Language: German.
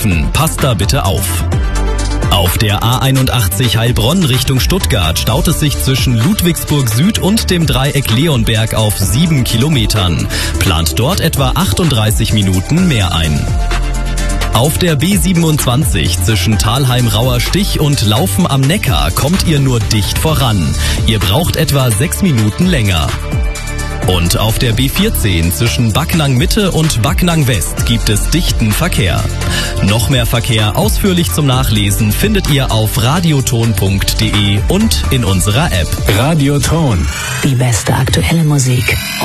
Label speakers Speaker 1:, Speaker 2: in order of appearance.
Speaker 1: Passt da bitte auf. Auf der A81 Heilbronn Richtung Stuttgart staut es sich zwischen Ludwigsburg Süd und dem Dreieck Leonberg auf 7 Kilometern. Plant dort etwa 38 Minuten mehr ein. Auf der B27 zwischen Thalheim-Rauerstich und Laufen am Neckar kommt ihr nur dicht voran. Ihr braucht etwa 6 Minuten länger. Und auf der B14 zwischen Backnang Mitte und Backnang West gibt es dichten Verkehr. Noch mehr Verkehr ausführlich zum Nachlesen findet ihr auf radioton.de und in unserer App.
Speaker 2: Radioton.
Speaker 3: Die beste aktuelle Musik.